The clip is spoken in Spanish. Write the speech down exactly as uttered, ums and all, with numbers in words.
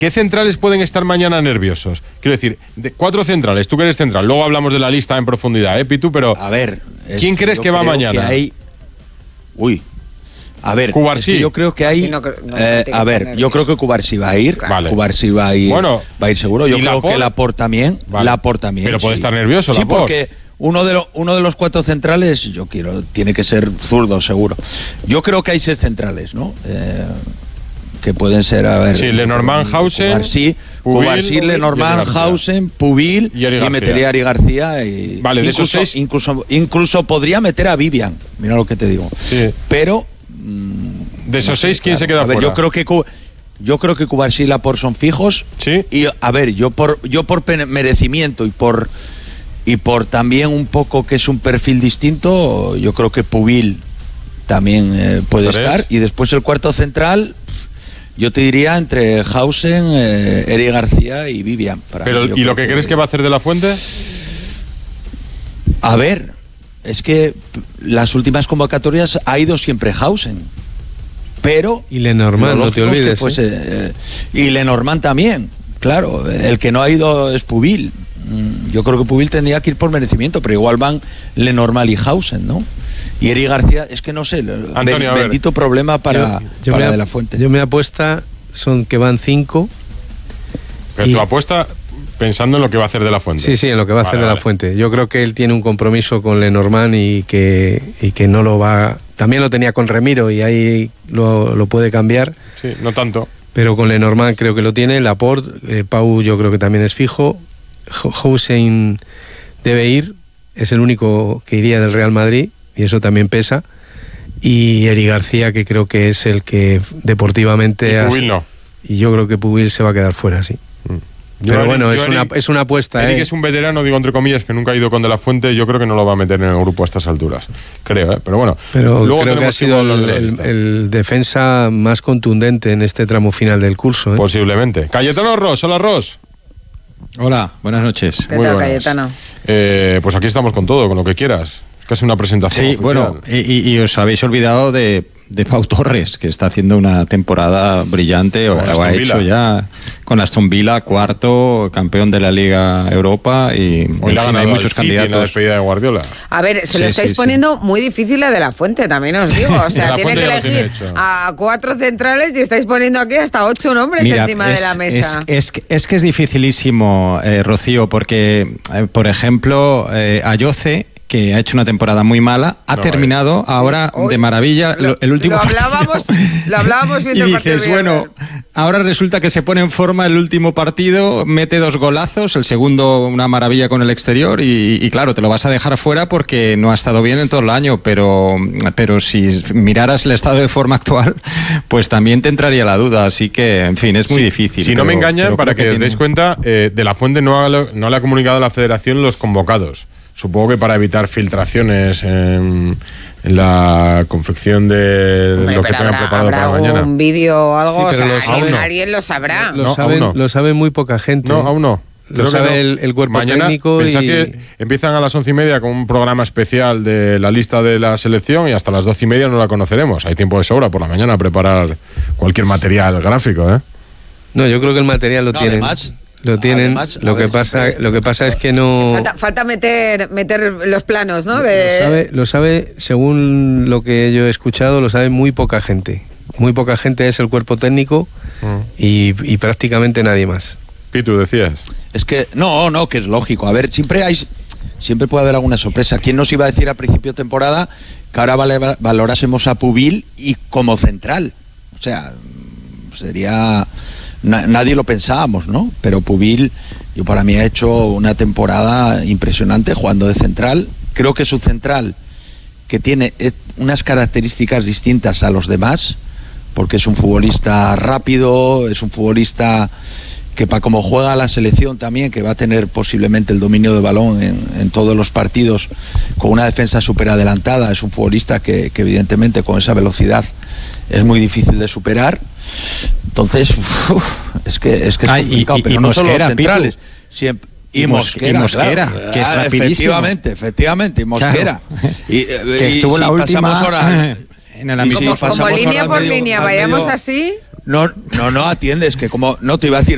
¿Qué centrales pueden estar mañana nerviosos? Quiero decir, de cuatro centrales, tú que eres central, luego hablamos de la lista en profundidad, ¿eh, Pitu? Pero, a ver, ¿quién crees que va mañana? Que hay... Uy, a ver, Cubarsí. Es que yo creo que hay... Sí, no, no, no eh, a ver, yo creo que Cubarsí va a ir, vale. Cubarsí va a ir, bueno, va a ir seguro. Yo creo Laporte? que Laporte también, vale. Laporte también. Pero puede sí. estar nervioso, Sí, Laporte. porque uno de, lo, uno de los cuatro centrales, yo quiero, tiene que ser zurdo, seguro. Yo creo que hay seis centrales, ¿no? Eh, que pueden ser, a ver... Sí, Lenormand, Hausen, Cubarsí, Pubil, Cubarsí, Lenormand, Hausen, Pubil y, y metería a Ari García. Y vale, de incluso, esos seis... Incluso, incluso podría meter a Vivian, mira lo que te digo. Sí. Pero... Mmm, de esos no seis, sé, ¿quién claro. se queda a ver, fuera? Yo creo que... Yo creo que Cubarsí y Laporte son fijos. Sí. Y, a ver, yo por, yo por merecimiento y por... Y por también un poco que es un perfil distinto, yo creo que Pubil también eh, puede ¿Tres? estar. Y después el cuarto central, yo te diría entre Hausen, eh, Eri García y Vivian. Para Pero, mí, ¿y lo que, que crees que va a hacer de la Fuente? A ver, es que las últimas convocatorias ha ido siempre Hausen. Pero... Y Lenormand, no te olvides. Fuese, eh, y Lenormand también, claro. El que no ha ido es Pubil. Yo creo que Pubil tendría que ir por merecimiento, pero igual van Lenormand y Hausen, ¿no? Y Eri García, es que no sé, Antonio, ben, bendito problema para, yo, yo para me, De la Fuente. Yo me apuesta, son que van cinco. Pero y... tu apuesta pensando en lo que va a hacer De la Fuente. Sí, sí, en lo que va a vale, hacer De vale. la Fuente. Yo creo que él tiene un compromiso con Lenormand y que, y que no lo va... También lo tenía con Remiro y ahí lo, lo puede cambiar. Sí, no tanto. Pero con Lenormand creo que lo tiene. Laporte, eh, Pau yo creo que también es fijo. Hausen debe ir, es el único que iría del Real Madrid y eso también pesa. Y Eri García, que creo que es el que deportivamente... Y Pubil no. Y yo creo que Pubil se va a quedar fuera, sí. Mm. Pero Yo, bueno, yo, es, una, es una apuesta. Eric ¿eh? es un veterano, digo entre comillas, que nunca ha ido con De la Fuente. Yo creo que no lo va a meter en el grupo a estas alturas. Creo, ¿eh? Pero bueno. Pero luego creo que ha sido el, de el, el defensa más contundente en este tramo final del curso. ¿eh? Posiblemente. Cayetano Ros, hola Ros. Hola, buenas noches. ¿Qué tal, Cayetano? Eh, pues aquí estamos con todo, con lo que quieras. Es casi una presentación Sí, oficial. bueno, y, y os habéis olvidado de, de Pau Torres, que está haciendo una temporada brillante, o, o ha hecho ya con Aston Villa, cuarto, campeón de la Liga Europa, y Hoy en fin, hay muchos candidatos. En la despedida de Guardiola. A ver, se lo Sí, estáis sí, poniendo sí. muy difícil a De la Fuente, también os digo. O sea, tiene que elegir tiene a cuatro centrales y estáis poniendo aquí hasta ocho nombres Mira, encima es, de la mesa. Es, es, es que es dificilísimo, eh, Rocío, porque, eh, por ejemplo, eh, Ayoce, que ha hecho una temporada muy mala, ha no, terminado eh. ahora sí, de maravilla lo, el último lo hablábamos, partido. Lo hablábamos viendo y el partido. dices, bueno, ahora resulta que se pone en forma el último partido, mete dos golazos, el segundo una maravilla con el exterior y, y claro, te lo vas a dejar fuera porque no ha estado bien en todo el año, pero, pero si miraras el estado de forma actual, pues también te entraría la duda, así que, en fin, es muy sí, difícil. Si pero, no me engañan, para que, que os tiene... deis cuenta, eh, De la Fuente no, ha, no le ha comunicado a la Federación los convocados. Supongo que para evitar filtraciones en, en la confección de, de Hombre, lo que tengan preparado para mañana. Un vídeo o algo, sí, o sea, lo alguien, no. alguien lo sabrá. Lo, no, saben, no. lo sabe muy poca gente. No, aún no. Lo Creo sabe no. el, el cuerpo Mañana, técnico. Pensad y... que empiezan a las once y media con un programa especial de la lista de la selección y hasta las doce y media no la conoceremos. Hay tiempo de sobra por la mañana a preparar cualquier material gráfico, ¿eh? No, yo creo que el material lo no, tienen. Además, lo tienen. Además, lo que ver, pasa, siempre, lo que pasa es que no. Falta, falta meter, meter los planos, ¿no? De... Lo sabe, lo sabe, según lo que yo he escuchado, lo sabe muy poca gente. Muy poca gente es el cuerpo técnico mm. y, y prácticamente nadie más. Pitu, decías. Es que, no, no, que es lógico. A ver, siempre hay, siempre puede haber alguna sorpresa. ¿Quién nos iba a decir a principio de temporada que ahora vale, valorásemos a Pubil y como central? O sea, sería... Na, nadie lo pensábamos, ¿no? Pero Pubil, yo para mí ha hecho una temporada impresionante jugando de central. Creo que su central, que tiene unas características distintas a los demás, porque es un futbolista rápido, es un futbolista que para como juega la selección también, que va a tener posiblemente el dominio de balón en, en todos los partidos, con una defensa súper adelantada, es un futbolista que, que evidentemente con esa velocidad es muy difícil de superar. Entonces, uf, es que es que es Ay, complicado, y, y, pero y no Mosquera, solo los centrales, Pitu. siempre Y, y Mosquera, y Mosquera claro. que es ah, rapidísimo. Efectivamente, efectivamente, y Mosquera. Claro. Y, que y estuvo si la última ahora, en el como, si como línea por medio, línea, al vayamos medio, así. No, no, no atiendes, que como no te iba a decir